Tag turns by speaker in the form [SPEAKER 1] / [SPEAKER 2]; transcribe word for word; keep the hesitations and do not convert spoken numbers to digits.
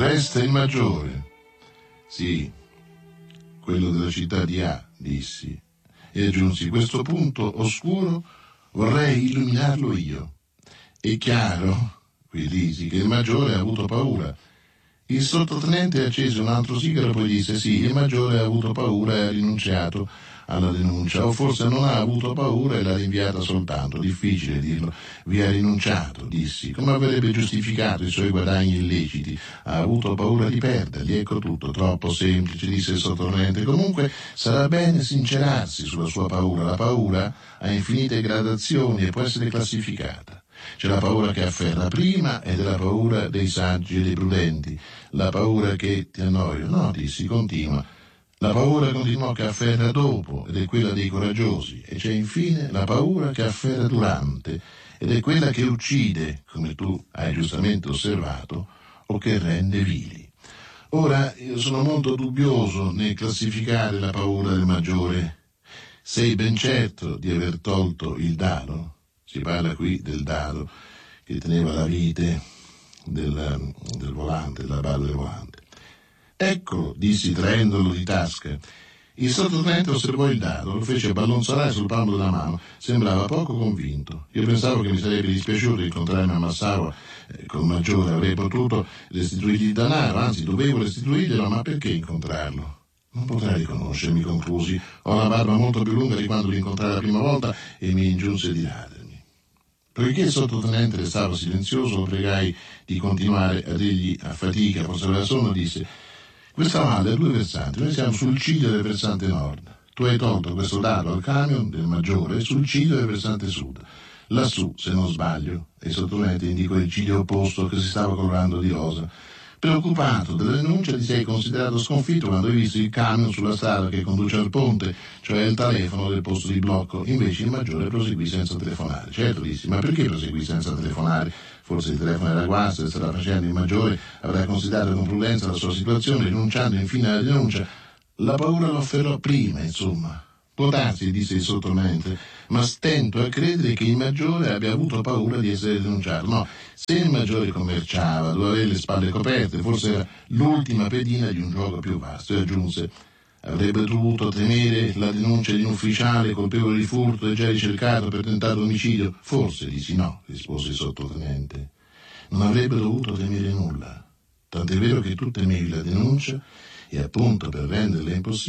[SPEAKER 1] Resta il maggiore. Sì, quello della città di A, dissi, e aggiunsi: questo punto oscuro vorrei illuminarlo io. È chiaro, qui disi, che il maggiore ha avuto paura. Il sottotenente accese un altro sigaro e poi disse: sì, il maggiore ha avuto paura e ha rinunciato alla denuncia, o forse non ha avuto paura e l'ha rinviata soltanto, difficile dirlo. Vi ha rinunciato, dissi. Come avrebbe giustificato i suoi guadagni illeciti? Ha avuto paura di perderli, ecco tutto. Troppo semplice, disse il sottotenente. Comunque sarà bene sincerarsi sulla sua paura. La paura ha infinite gradazioni e può essere classificata. C'è la paura che afferra prima ed è la paura dei saggi e dei prudenti. La paura che ti annoio. No, dissi, continua. La paura, continuò, che afferra dopo ed è quella dei coraggiosi. E c'è infine la paura che afferra durante ed è quella che uccide, come tu hai giustamente osservato, o che rende vili. Ora, io sono molto dubbioso nel classificare la paura del maggiore. Sei ben certo di aver tolto il dado? Si parla qui del dado che teneva la vite del, del volante, della balla del volante. Ecco, dissi traendolo di tasca. Il sottotenente osservò il dado, lo fece ballonzolare sul palmo della mano. Sembrava poco convinto. Io pensavo che mi sarebbe dispiaciuto incontrarmi a Massaua eh, col maggiore. Avrei potuto restituirgli il denaro, anzi dovevo restituirglielo, ma perché incontrarlo? Non potrai riconoscermi, conclusi. Ho una barba molto più lunga di quando li incontrai la prima volta e mi ingiunse di radermi. Poiché il sottotenente restava silenzioso, lo pregai di continuare a dirgli a fatica, forse aveva sonno, disse: questa valle ha due versanti, noi siamo sul ciglio del versante nord. Tu hai tolto questo dado al camion del maggiore sul ciglio del versante sud. Lassù, se non sbaglio, e il sottotenente indicò il ciglio opposto che si stava colorando di rosa. Preoccupato della denuncia, ti sei considerato sconfitto quando hai visto il camion sulla strada che conduce al ponte, cioè il telefono del posto di blocco. Invece il maggiore proseguì senza telefonare. Certo, dissi, ma perché proseguì senza telefonare? Forse il telefono era guasto e stava facendo. Il maggiore avrà considerato con prudenza la sua situazione, rinunciando infine alla denuncia. La paura lo afferrò prima, insomma. Può darsi, disse il sottotenente, ma stento a credere che il maggiore abbia avuto paura di essere denunciato. No, se il maggiore commerciava, doveva avere le spalle coperte, forse era l'ultima pedina di un gioco più vasto, e aggiunse: avrebbe dovuto temere la denuncia di un ufficiale colpevole di furto e già ricercato per tentato omicidio? Forse, dissi. No, rispose il sottotenente. Non avrebbe dovuto temere nulla. Tant'è vero che tu temevi la denuncia e appunto per renderla impossibile